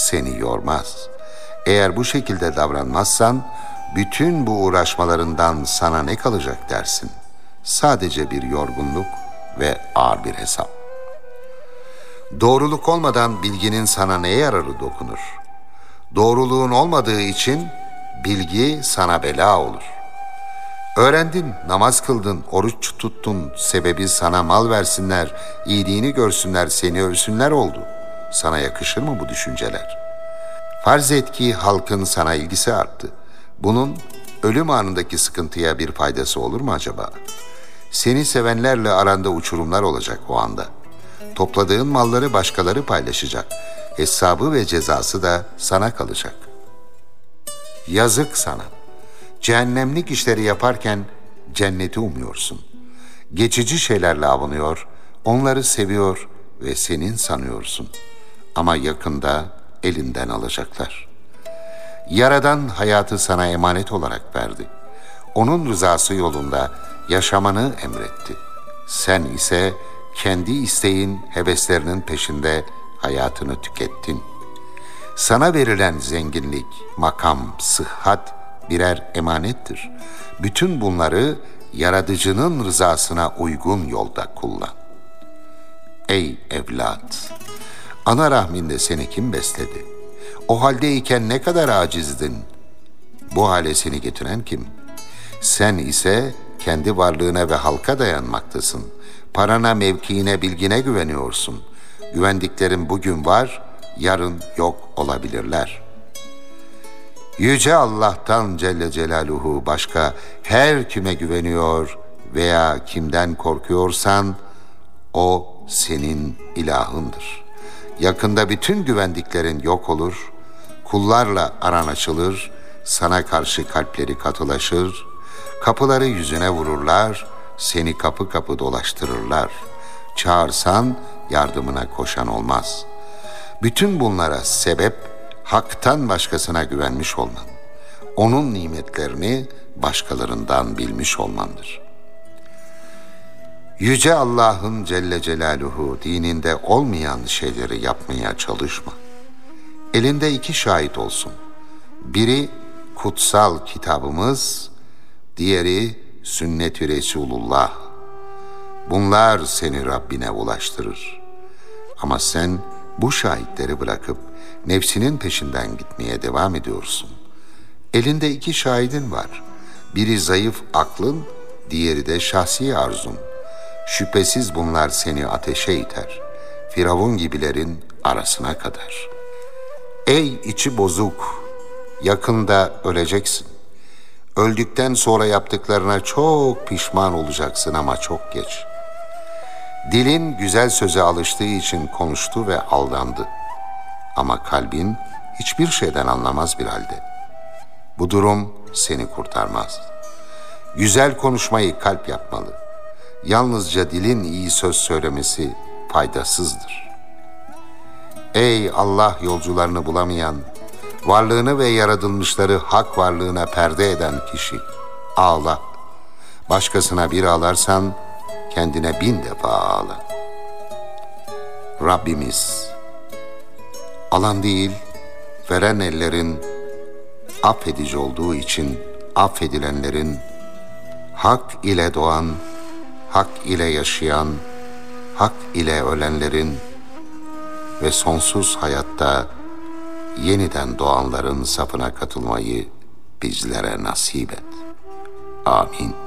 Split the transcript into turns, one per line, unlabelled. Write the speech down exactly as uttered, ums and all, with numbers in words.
seni yormaz. Eğer bu şekilde davranmazsan, bütün bu uğraşmalarından sana ne kalacak dersin? Sadece bir yorgunluk ve ağır bir hesap. Doğruluk olmadan bilginin sana neye yararı dokunur? Doğruluğun olmadığı için bilgi sana bela olur. Öğrendin, namaz kıldın, oruç tuttun, sebebi sana mal versinler, iyiliğini görsünler, seni övsünler oldu. Sana yakışır mı bu düşünceler? Farz et ki halkın sana ilgisi arttı. Bunun ölüm anındaki sıkıntıya bir faydası olur mu acaba? Seni sevenlerle aranda uçurumlar olacak o anda. Topladığın malları başkaları paylaşacak. Hesabı ve cezası da sana kalacak. Yazık sana. Cehennemlik işleri yaparken cenneti umuyorsun. Geçici şeylerle avunuyor, onları seviyor ve senin sanıyorsun. Ama yakında elinden alacaklar. Yaradan hayatı sana emanet olarak verdi. Onun rızası yolunda yaşamanı emretti. Sen ise kendi isteğin, heveslerinin peşinde hayatını tükettin. Sana verilen zenginlik, makam, sıhhat birer emanettir. Bütün bunları yaratıcının rızasına uygun yolda kullan. Ey evlat! Ana rahminde seni kim besledi? O haldeyken ne kadar acizdin? Bu hale seni getiren kim? Sen ise kendi varlığına ve halka dayanmaktasın. Parana, mevkiine, bilgine güveniyorsun. Güvendiklerin bugün var, yarın yok olabilirler. Yüce Allah'tan Celle Celaluhu başka her kime güveniyor veya kimden korkuyorsan, o senin ilahındır. Yakında bütün güvendiklerin yok olur, kullarla aran açılır, sana karşı kalpleri katılaşır, kapıları yüzüne vururlar, seni kapı kapı dolaştırırlar. Çağırsan yardımına koşan olmaz. Bütün bunlara sebep haktan başkasına güvenmiş olman. Onun nimetlerini başkalarından bilmiş olmandır. Yüce Allah'ın Celle Celaluhu dininde olmayan şeyleri yapmaya çalışma. Elinde iki şahit olsun. Biri kutsal kitabımız, diğeri sünnet-i Resulullah. Bunlar seni Rabbine ulaştırır. Ama sen bu şahitleri bırakıp nefsinin peşinden gitmeye devam ediyorsun. Elinde iki şahidin var. Biri zayıf aklın, diğeri de şahsi arzun. Şüphesiz bunlar seni ateşe iter. Firavun gibilerin arasına kadar. Ey içi bozuk! Yakında öleceksin. Öldükten sonra yaptıklarına çok pişman olacaksın ama çok geç. Dilin güzel söze alıştığı için konuştu ve aldandı. Ama kalbin hiçbir şeyden anlamaz bir halde. Bu durum seni kurtarmaz. Güzel konuşmayı kalp yapmalı. Yalnızca dilin iyi söz söylemesi faydasızdır. Ey Allah yolcularını bulamayan, varlığını ve yaratılmışları hak varlığına perde eden kişi, ağla. Başkasına bir ağlarsan kendine bin defa ağla. Rabbimiz, alan değil, veren ellerin affedici olduğu için affedilenlerin, hak ile doğan, hak ile yaşayan, hak ile ölenlerin ve sonsuz hayatta yeniden doğanların safına katılmayı bizlere nasip et. Amin.